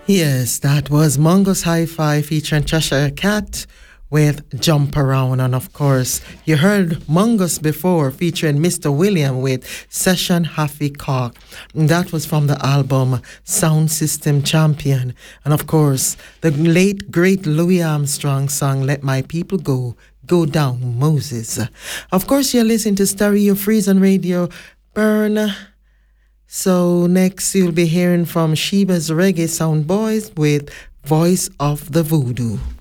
Yes, that was Mungo's Hi-Fi featuring Cheshire Cat with Jump Around. And of course, you heard Mungo's before featuring Mr. William with Session Happy Cock. That was from the album Sound System Champion. And of course, the late, great Louis Armstrong song, Let My People Go, Go Down Moses. Of course, you're listening to Stereo Freeze on Radio Burn. So next you'll be hearing from Sheba's Reggae Sound Boys with Voice of the Voodoo.